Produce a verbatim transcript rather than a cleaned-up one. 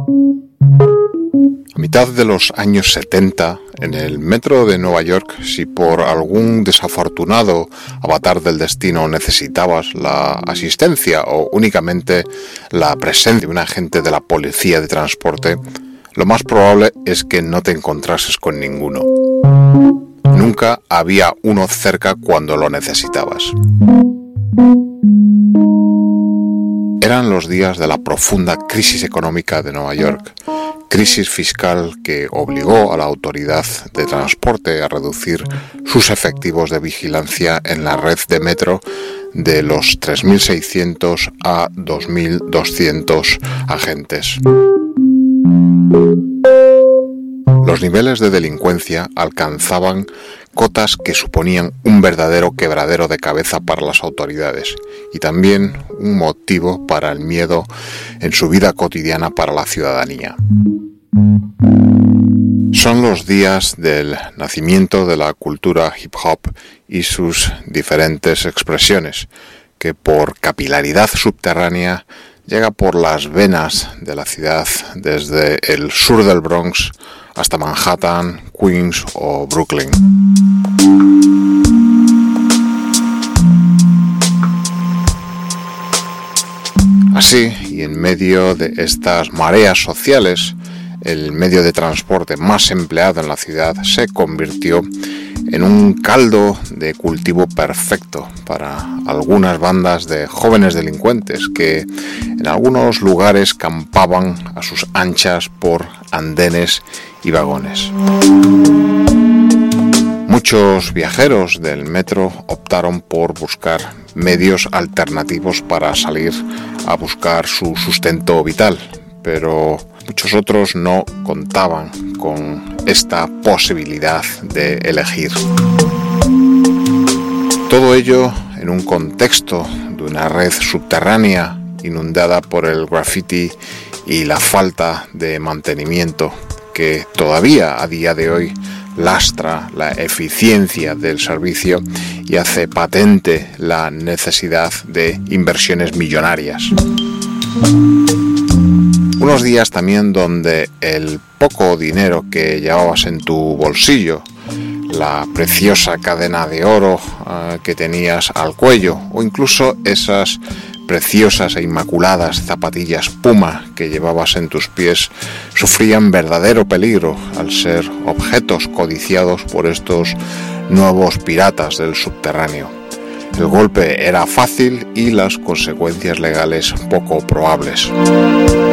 A mitad de los años setenta, en el metro de Nueva York, si por algún desafortunado avatar del destino necesitabas la asistencia o únicamente la presencia de un agente de la policía de transporte, lo más probable es que no te encontrases con ninguno. Nunca había uno cerca cuando lo necesitabas. Eran los días de la profunda crisis económica de Nueva York, crisis fiscal que obligó a la autoridad de transporte a reducir sus efectivos de vigilancia en la red de metro de los tres mil seiscientos a dos mil doscientos agentes. Los niveles de delincuencia alcanzaban cotas que suponían un verdadero quebradero de cabeza para las autoridades y también un motivo para el miedo en su vida cotidiana para la ciudadanía. Son los días del nacimiento de la cultura hip hop y sus diferentes expresiones, que por capilaridad subterránea llega por las venas de la ciudad desde el sur del Bronx hasta Manhattan, Queens o Brooklyn. Así, y en medio de estas mareas sociales, el medio de transporte más empleado en la ciudad se convirtió en un caldo de cultivo perfecto para algunas bandas de jóvenes delincuentes que en algunos lugares campaban a sus anchas por andenes y vagones. Muchos viajeros del metro optaron por buscar medios alternativos para salir a buscar su sustento vital, pero muchos otros no contaban con esta posibilidad de elegir. Todo ello en un contexto de una red subterránea inundada por el graffiti y la falta de mantenimiento que todavía a día de hoy lastra la eficiencia del servicio y hace patente la necesidad de inversiones millonarias. Unos días también donde el poco dinero que llevabas en tu bolsillo, la preciosa cadena de oro uh, que tenías al cuello o incluso esas preciosas e inmaculadas zapatillas Puma que llevabas en tus pies sufrían verdadero peligro al ser objetos codiciados por estos nuevos piratas del subterráneo. El golpe era fácil y las consecuencias legales poco probables.